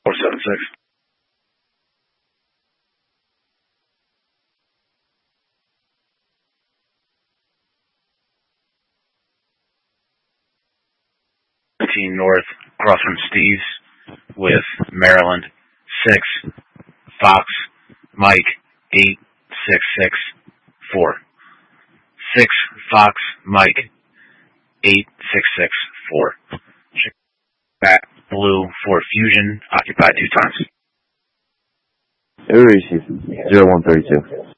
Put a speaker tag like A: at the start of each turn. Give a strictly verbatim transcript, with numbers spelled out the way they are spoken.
A: four seven six. fifteen North, across from Steve's, with Maryland six, Fox, Mike eight six six four. six, Fox, Mike eight six six four. Back Blue for Fusion, occupied two times.
B: Every receive zero one thirty two.